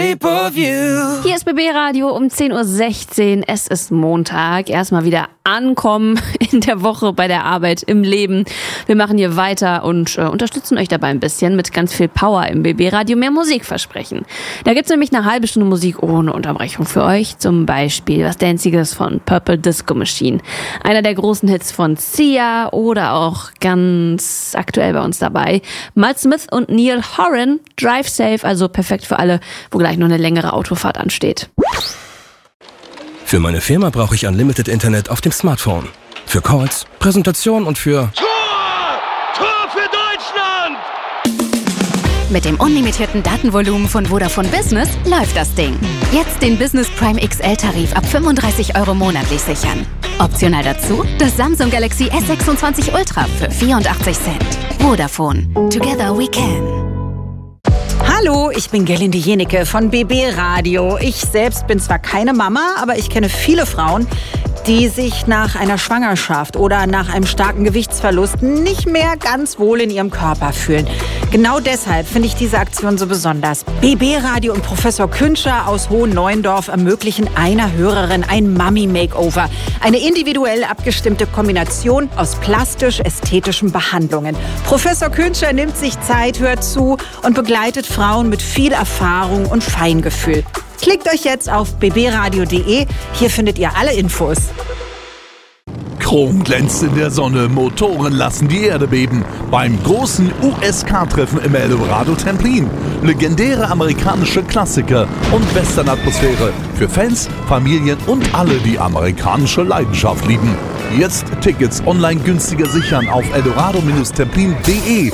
shape of you. Hier ist BB Radio um 10.16 Uhr. Es ist Montag. Erstmal wieder ankommen in der Woche, bei der Arbeit, im Leben. Wir machen hier weiter und unterstützen euch dabei ein bisschen mit ganz viel Power im BB Radio. Mehr Musik versprechen. Da gibt's nämlich eine halbe Stunde Musik ohne Unterbrechung für euch. Zum Beispiel was Danciges von Purple Disco Machine. Einer der großen Hits von Sia oder auch ganz aktuell bei uns dabei Mal Smith und Neil Horan. Drive Safe, also perfekt für alle, wo gleich noch eine längere Autofahrt ansteht. Für meine Firma brauche ich Unlimited Internet auf dem Smartphone. Für Calls, Präsentation und für... Tor für Deutschland! Mit dem unlimitierten Datenvolumen von Vodafone Business läuft das Ding. Jetzt den Business Prime XL-Tarif ab 35 € monatlich sichern. Optional dazu das Samsung Galaxy S26 Ultra für 84 Cent. Vodafone. Together we can. Hallo, ich bin Gerlinde Jenecke von BB Radio. Ich selbst bin zwar keine Mama, aber ich kenne viele Frauen, die sich nach einer Schwangerschaft oder nach einem starken Gewichtsverlust nicht mehr ganz wohl in ihrem Körper fühlen. Genau deshalb finde ich diese Aktion so besonders. BB Radio und Professor Künscher aus Hohenneuendorf ermöglichen einer Hörerin ein Mummy-Makeover. Eine individuell abgestimmte Kombination aus plastisch-ästhetischen Behandlungen. Professor Künscher nimmt sich Zeit, hört zu und begleitet Frauen mit viel Erfahrung und Feingefühl. Klickt euch jetzt auf bbradio.de. Hier findet ihr alle Infos. Chrom glänzt in der Sonne, Motoren lassen die Erde beben. Beim großen USK-Treffen im Eldorado Templin. Legendäre amerikanische Klassiker und Western-Atmosphäre. Für Fans, Familien und alle, die amerikanische Leidenschaft lieben. Jetzt Tickets online günstiger sichern auf eldorado-templin.de.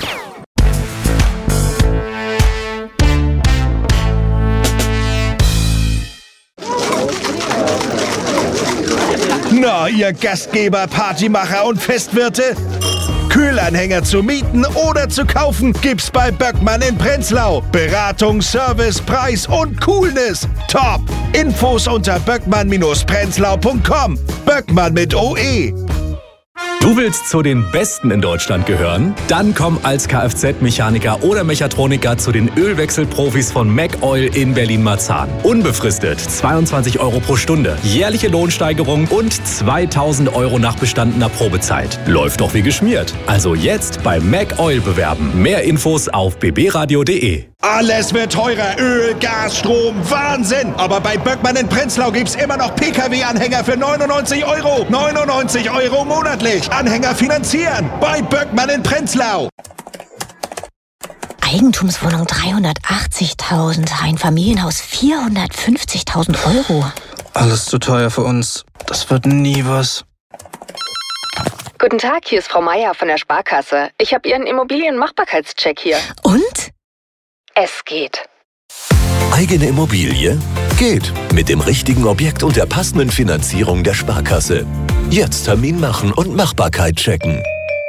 Na, ihr Gastgeber, Partymacher und Festwirte? Kühlanhänger zu mieten oder zu kaufen gibt's bei Böckmann in Prenzlau. Beratung, Service, Preis und Coolness. Top! Infos unter böckmann-prenzlau.com. Böckmann mit OE. Du willst zu den Besten in Deutschland gehören? Dann komm als Kfz-Mechaniker oder Mechatroniker zu den Ölwechselprofis von MacOil in Berlin-Marzahn. Unbefristet 22 € pro Stunde, jährliche Lohnsteigerung und 2.000 € nach bestandener Probezeit. Läuft doch wie geschmiert. Also jetzt bei MacOil bewerben. Mehr Infos auf bbradio.de. Alles wird teurer. Öl, Gas, Strom, Wahnsinn. Aber bei Böckmann in Prenzlau gibt's immer noch Pkw-Anhänger für 99 €. 99 € monatlich. Anhänger finanzieren. Bei Böckmann in Prenzlau. Eigentumswohnung 380.000, ein Familienhaus 450.000 €. Alles zu teuer für uns. Das wird nie was. Guten Tag, hier ist Frau Meier von der Sparkasse. Ich habe Ihren Immobilienmachbarkeitscheck hier. Und? Es geht. Eigene Immobilie? Geht. Mit dem richtigen Objekt und der passenden Finanzierung der Sparkasse. Jetzt Termin machen und Machbarkeit checken.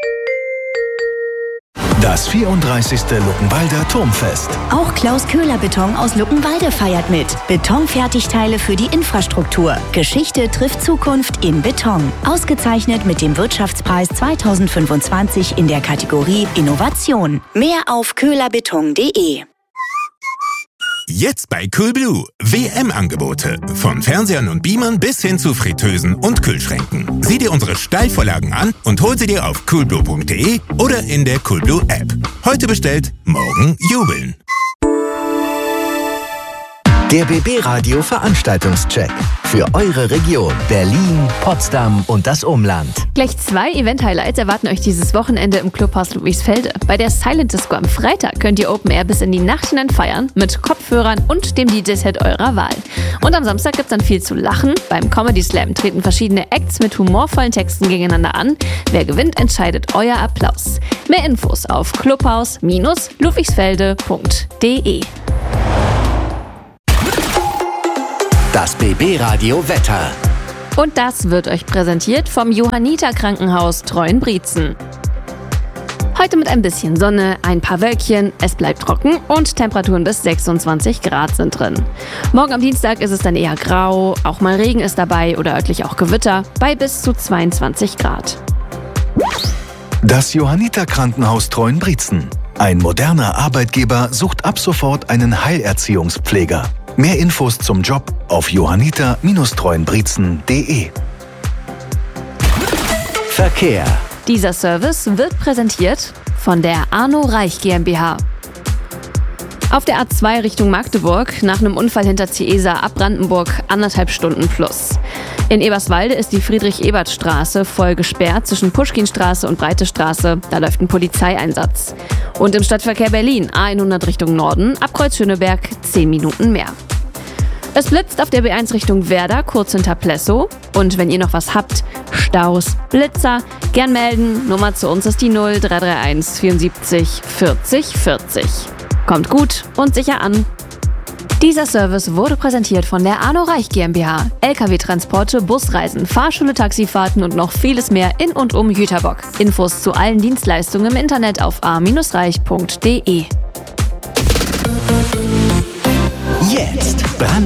Das 34. Luckenwalder Turmfest. Auch Klaus Köhler Beton aus Luckenwalde feiert mit. Betonfertigteile für die Infrastruktur. Geschichte trifft Zukunft in Beton. Ausgezeichnet mit dem Wirtschaftspreis 2025 in der Kategorie Innovation. Mehr auf köhlerbeton.de. Jetzt bei Coolblue. WM-Angebote. Von Fernsehern und Beamern bis hin zu Fritteusen und Kühlschränken. Sieh dir unsere Steilvorlagen an und hol sie dir auf coolblue.de oder in der Coolblue-App. Heute bestellt, morgen jubeln. Der BB Radio Veranstaltungscheck. Für eure Region Berlin, Potsdam und das Umland. Gleich 2 Event-Highlights erwarten euch dieses Wochenende im Clubhaus Ludwigsfelde. Bei der Silent Disco am Freitag könnt ihr Open Air bis in die Nacht hinein feiern mit Kopfhörern und dem DJ-Set eurer Wahl. Und am Samstag gibt's dann viel zu lachen. Beim Comedy Slam treten verschiedene Acts mit humorvollen Texten gegeneinander an. Wer gewinnt, entscheidet euer Applaus. Mehr Infos auf clubhaus-ludwigsfelde.de. Das BB Radio Wetter. Und das wird euch präsentiert vom Johanniter Krankenhaus Treuenbrietzen. Heute mit ein bisschen Sonne, ein paar Wölkchen, es bleibt trocken und Temperaturen bis 26 Grad sind drin. Morgen am Dienstag ist es dann eher grau, auch mal Regen ist dabei oder örtlich auch Gewitter, bei bis zu 22 Grad. Das Johanniter Krankenhaus Treuenbrietzen. Ein moderner Arbeitgeber sucht ab sofort einen Heilerziehungspfleger. Mehr Infos zum Job auf johanniter-treuenbrietzen.de. Verkehr. Dieser Service wird präsentiert von der Arno Reich GmbH. Auf der A2 Richtung Magdeburg, nach einem Unfall hinter Ciesa ab Brandenburg 1,5 Stunden plus. In Eberswalde ist die Friedrich-Ebert-Straße voll gesperrt zwischen Puschkinstraße und Breite Straße. Da läuft ein Polizeieinsatz. Und im Stadtverkehr Berlin A100 Richtung Norden, ab Kreuz Schöneberg 10 Minuten mehr. Es blitzt auf der B1 Richtung Werder, kurz hinter Plessow. Und wenn ihr noch was habt, Staus, Blitzer, gern melden. Nummer zu uns ist die 0331 74 40 40. Kommt gut und sicher an. Dieser Service wurde präsentiert von der Arno Reich GmbH. LKW-Transporte, Busreisen, Fahrschule, Taxifahrten und noch vieles mehr in und um Jüterbock. Infos zu allen Dienstleistungen im Internet auf a-reich.de. Jetzt